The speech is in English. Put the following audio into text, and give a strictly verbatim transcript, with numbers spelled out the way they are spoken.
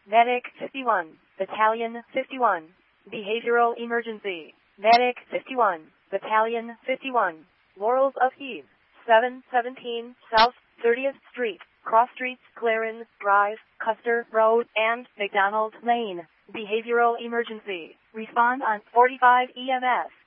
Medic fifty-one. Battalion fifty-one. Behavioral emergency. Medic fifty-one. Battalion fifty-one. Laurels of Eve. seven seventeen South thirtieth Street, Cross Streets, Clarence Drive, Custer Road, and McDonald Lane. Behavioral emergency. Respond on forty-five E M S.